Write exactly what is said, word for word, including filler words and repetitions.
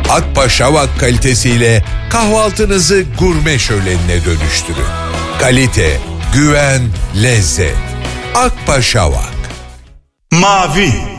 Akbaş Avak kalitesiyle kahvaltınızı gurme şölenine dönüştürün. Kalite, güven, lezzet. Akbaş Avak. Mavi